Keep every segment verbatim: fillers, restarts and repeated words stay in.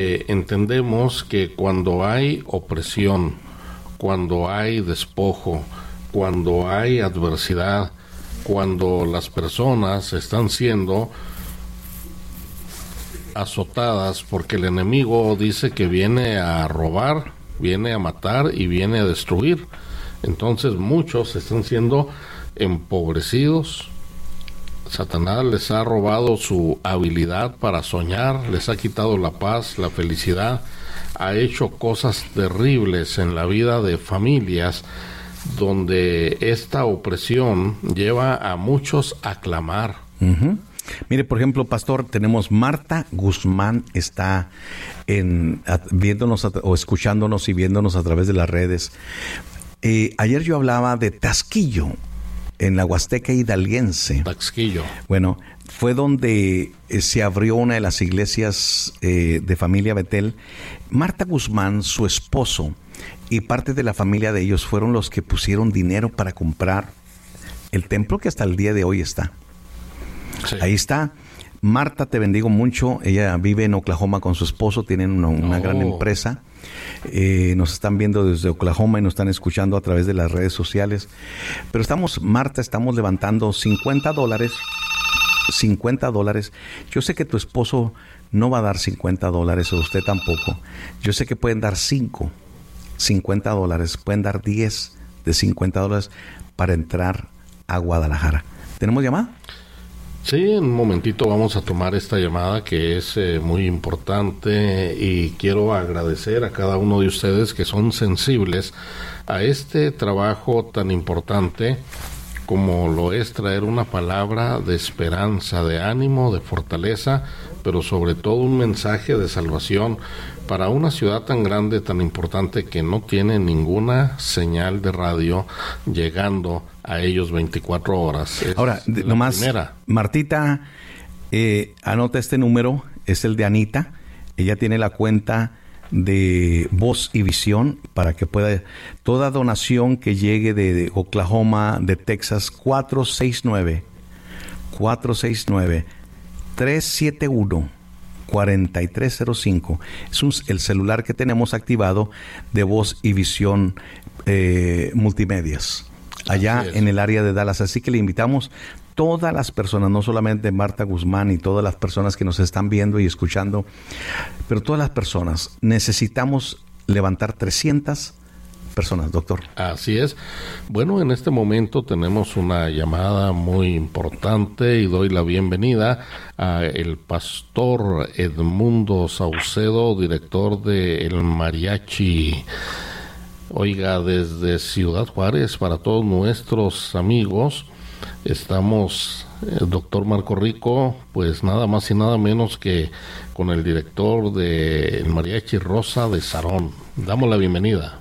Eh, entendemos que cuando hay opresión, cuando hay despojo, cuando hay adversidad, cuando las personas están siendo azotadas porque el enemigo dice que viene a robar, viene a matar y viene a destruir, entonces muchos están siendo empobrecidos. Satanás les ha robado su habilidad para soñar, les ha quitado la paz, la felicidad, ha hecho cosas terribles en la vida de familias donde esta opresión lleva a muchos a clamar. Uh-huh. Mire, por ejemplo, pastor, tenemos Marta Guzmán, está en, a, viéndonos a, o escuchándonos y viéndonos a través de las redes. Eh, ayer yo hablaba de Taxquillo, en la Huasteca hidalguense. Taxquillo. Bueno, fue donde eh, se abrió una de las iglesias eh, de familia Betel. Marta Guzmán, su esposo, y parte de la familia de ellos fueron los que pusieron dinero para comprar el templo que hasta el día de hoy está. Sí. Ahí está. Marta, te bendigo mucho. Ella vive en Oklahoma con su esposo, tienen una, una oh. gran empresa. Eh, nos están viendo desde Oklahoma y nos están escuchando a través de las redes sociales. Pero estamos, Marta, estamos levantando cincuenta dólares. cincuenta dólares. Yo sé que tu esposo no va a dar cincuenta dólares, o usted tampoco. Yo sé que pueden dar cinco, cincuenta dólares. Pueden dar diez de cincuenta dólares para entrar a Guadalajara. ¿Tenemos llamada? Sí, en un momentito vamos a tomar esta llamada que es eh, muy importante, y quiero agradecer a cada uno de ustedes que son sensibles a este trabajo tan importante como lo es traer una palabra de esperanza, de ánimo, de fortaleza, pero sobre todo un mensaje de salvación para una ciudad tan grande, tan importante, que no tiene ninguna señal de radio llegando a ellos veinticuatro horas. Es Ahora, nomás, primera. Martita, eh, anota este número, es el de Anita. Ella tiene la cuenta de Voz y Visión para que pueda, toda donación que llegue de, de Oklahoma, de Texas, cuatro seis nueve, tres siete uno, cuatro tres cero cinco. Es un, el celular que tenemos activado de Voz y Visión eh, Multimedias, allá en el área de Dallas. Así que le invitamos todas las personas, no solamente Marta Guzmán y todas las personas que nos están viendo y escuchando, pero todas las personas. Necesitamos levantar trescientas personas, doctor. Así es. Bueno, en este momento tenemos una llamada muy importante y doy la bienvenida a el pastor Edmundo Saucedo, director de El Mariachi. Oiga, desde Ciudad Juárez, para todos nuestros amigos, estamos, el doctor Marco Rico, pues nada más y nada menos que con el director de El Mariachi Rosa de Sarón. Damos la bienvenida.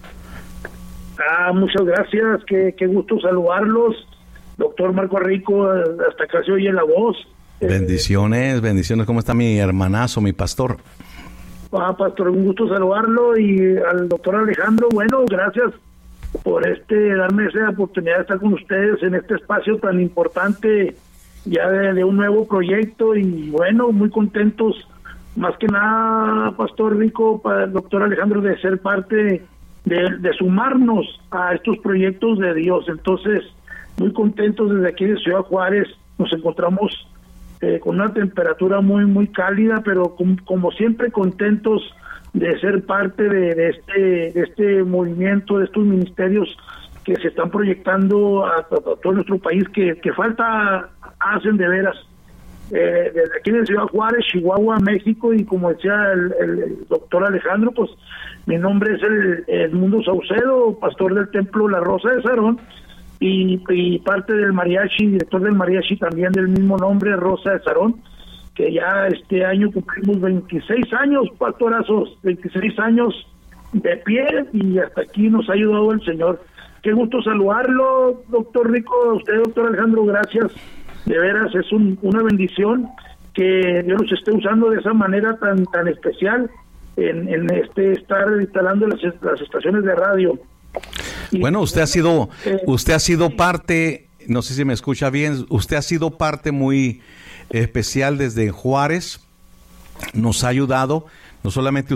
Ah, muchas gracias, qué, qué gusto saludarlos, doctor Marco Rico, hasta acá se oye la voz. Bendiciones, bendiciones, ¿cómo está mi hermanazo, mi pastor? Ah, pastor, un gusto saludarlo, y al doctor Alejandro, bueno, gracias por este darme esa oportunidad de estar con ustedes en este espacio tan importante, ya de, de un nuevo proyecto, y bueno, muy contentos, más que nada, pastor Rico, para el doctor Alejandro, de ser parte de, de sumarnos a estos proyectos de Dios. Entonces, muy contentos desde aquí de Ciudad Juárez. Nos encontramos eh, con una temperatura muy muy cálida, pero com, como siempre contentos de ser parte de, de este de este movimiento, de estos ministerios que se están proyectando a, a, a todo nuestro país, que, que falta hacen de veras. Eh, desde aquí de Ciudad Juárez, Chihuahua, México, y como decía el, el, el doctor Alejandro, pues mi nombre es el Edmundo Saucedo, pastor del Templo La Rosa de Sarón, y, y parte del mariachi, director del mariachi también del mismo nombre, Rosa de Sarón, que ya este año cumplimos veintiséis años, pastorazos, veintiséis años de pie, y hasta aquí nos ha ayudado el Señor. Qué gusto saludarlo, doctor Rico, a usted, doctor Alejandro, gracias. De veras, es un, una bendición que Dios los esté usando de esa manera tan tan especial en, en este estar instalando las, las estaciones de radio. Bueno, usted ha sido eh, usted ha sido parte, no sé si me escucha bien, usted ha sido parte muy especial desde Juárez, nos ha ayudado, no solamente